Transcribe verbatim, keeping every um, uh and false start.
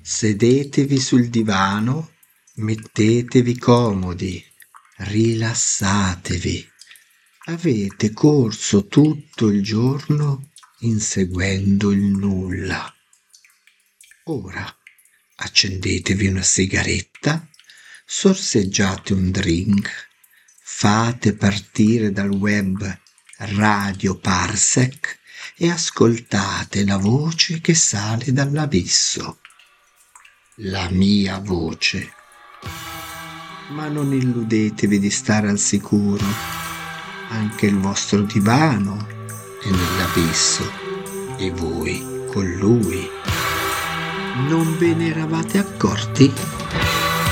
Sedetevi sul divano, mettetevi comodi, rilassatevi. Avete corso tutto il giorno inseguendo il nulla. Ora accendetevi una sigaretta, sorseggiate un drink, fate partire dal web Radio Parsec e ascoltate la voce che sale dall'abisso. La mia voce. Ma non illudetevi di stare al sicuro. Anche il vostro divano è nell'abisso e voi con lui. Non ve ne eravate accorti?